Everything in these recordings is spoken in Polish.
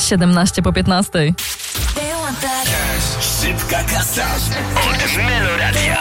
17 po 15. Szybka kasa od Meloradia.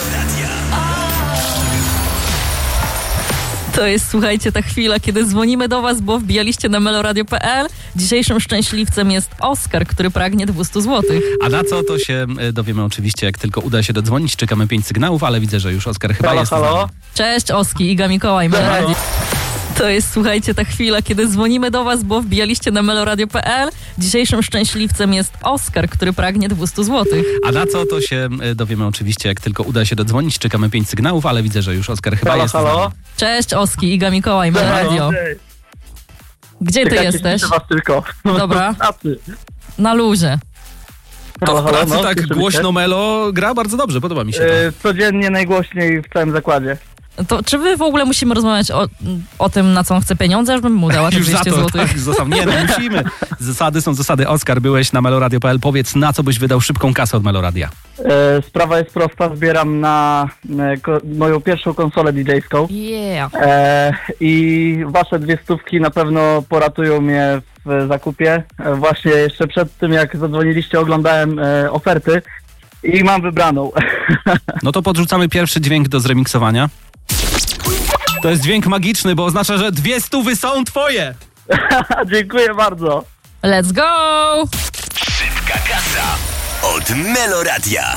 To jest, słuchajcie, ta chwila, kiedy dzwonimy do was, bo wbijaliście na meloradio.pl. Dzisiejszym szczęśliwcem jest Oskar, który pragnie 200 zł. A na co, to się dowiemy oczywiście, jak tylko uda się dodzwonić. Czekamy 5 sygnałów, ale widzę, że już Oskar chyba jest. Halo? Cześć, Oski, Iga Mikołaj, Meloradio. To jest, słuchajcie, ta chwila, kiedy dzwonimy do was, bo wbijaliście na meloradio.pl. Dzisiejszym szczęśliwcem jest Oskar, który pragnie 200 zł. A na co, to się dowiemy oczywiście, jak tylko uda się dodzwonić. Czekamy 5 sygnałów, ale widzę, że już Oskar chyba jest. Halo? Cześć, Oski, Iga Mikołaj, Meloradio. Gdzie ty jesteś? Was tylko. Dobra. Na luzie. To w pracy tak słyszymy głośno Melo gra bardzo dobrze, podoba mi się to. Codziennie najgłośniej w całym zakładzie. To czy wy w ogóle musimy rozmawiać o tym, na co on chce pieniądze, aż bym mu dała te Już za 200 to, zł? tak, zostaw. Nie, no musimy. Zasady są zasady. Oskar, byłeś na meloradio.pl. Powiedz, na co byś wydał szybką kasę od Meloradia? Sprawa jest prosta, zbieram na moją pierwszą konsolę DJ-ską. Yeah. I wasze 200 na pewno poratują mnie w zakupie. Właśnie jeszcze przed tym, jak zadzwoniliście, oglądałem oferty i mam wybraną. No to podrzucamy pierwszy dźwięk do zremiksowania. To jest dźwięk magiczny, bo oznacza, że 200 są twoje! Dziękuję bardzo. Let's go! Szybka kasa od Meloradia.